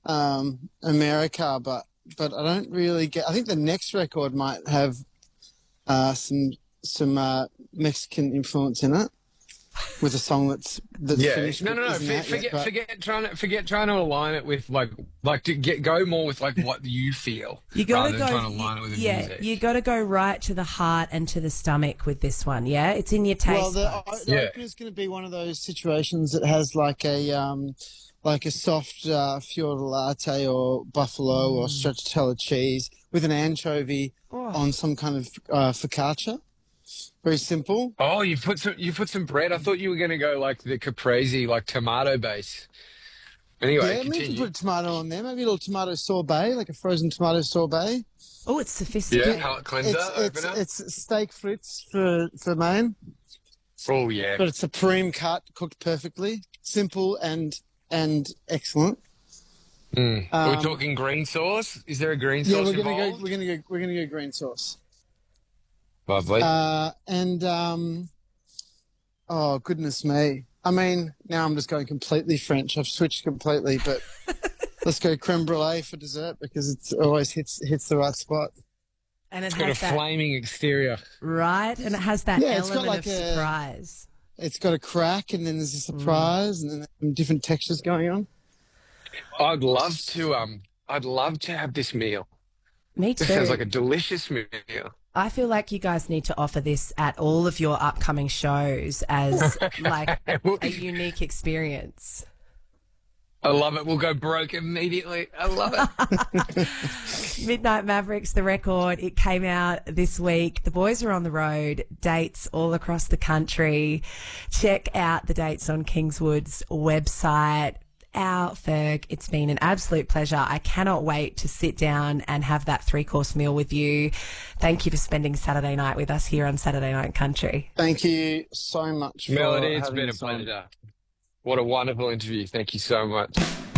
America, but I don't really get. I think the next record might have some Mexican influence in it, with a song that's finished. No. Forget trying to align it with like to go more with like what you feel. You got rather than trying to align it with the music. You got to go right to the heart and to the stomach with this one. Yeah, it's in your taste. Well, the opener's going to be one of those situations that has like a soft fior latte or buffalo or stracciatella cheese with an anchovy on some kind of focaccia. Very simple. Oh, you put some bread. I thought you were going to go like the caprese, like tomato base. Anyway, yeah, maybe you put a tomato on there. Maybe a little tomato sorbet, like a frozen tomato sorbet. Oh, it's sophisticated. Yeah, palate cleanser. It's steak frites for main. Oh yeah, but it's a supreme cut, cooked perfectly, simple and excellent. We're talking green sauce. Is there a green sauce involved? We're gonna go green sauce. Lovely. Oh, goodness me. I mean, now I'm just going completely French. I've switched completely, but let's go creme brulee for dessert because it always hits the right spot. And it's got a flaming exterior. Right, and it has that element of surprise. It's got a crack and then there's a surprise and then different textures going on. I'd love to have this meal. Me too. It sounds like a delicious meal. I feel like you guys need to offer this at all of your upcoming shows as like a unique experience. I love it. We'll go broke immediately. I love it. Midnight Mavericks, the record, it came out this week. The boys are on the road, dates all across the country. Check out the dates on Kingswood's website. Ferg, it's been an absolute pleasure. I cannot wait to sit down and have that 3-course meal with you. Thank you for spending Saturday night with us here on Saturday Night Country. Thank you so much, Melody. It's been a pleasure. What a wonderful interview. Thank you so much.